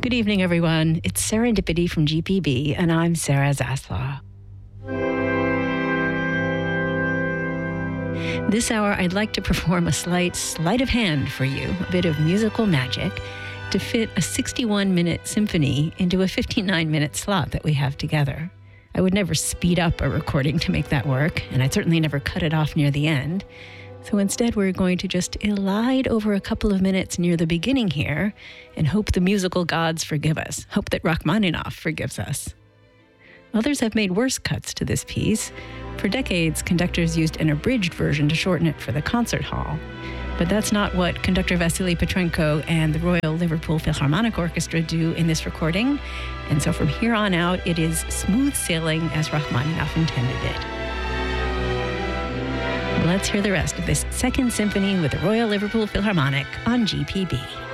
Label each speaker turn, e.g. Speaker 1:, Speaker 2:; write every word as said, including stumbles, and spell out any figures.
Speaker 1: Good evening, everyone. It's Serendipity from G P B, and I'm Sarah Zaslaw. This hour, I'd like to perform a slight sleight of hand for you, a bit of musical magic, to fit a sixty-one minute symphony into a fifty-nine minute slot that we have together. I would never speed up a recording to make that work, and I'd certainly never cut it off near the end. So instead, we're going to just elide over a couple of minutes near the beginning here and hope the musical gods forgive us, hope that Rachmaninoff forgives us. Others have made worse cuts to this piece. For decades, conductors used an abridged version to shorten it for the concert hall. But that's not what conductor Vasily Petrenko and the Royal Liverpool Philharmonic Orchestra do in this recording. And so from here on out, it is smooth sailing as Rachmaninoff intended it. Let's hear the rest of this Second Symphony with the Royal Liverpool Philharmonic on G P B.